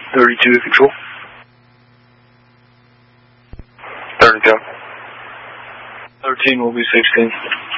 32 to control. 3rd and 10. 13 will be 16.